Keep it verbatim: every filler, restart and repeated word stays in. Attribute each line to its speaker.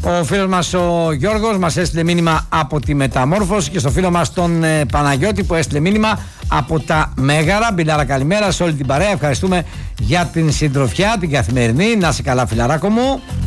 Speaker 1: Ο φίλος μας ο Γιώργος μας έστειλε μήνυμα από τη Μεταμόρφωση και στο φίλο μας τον ε, Παναγιώτη που έστειλε μήνυμα από τα Μέγαρα. Μπιλάρα, καλημέρα σε όλη την παρέα. Ευχαριστούμε για την συντροφιά, την καθημερινή. Να είσαι καλά, φιλαράκο μου.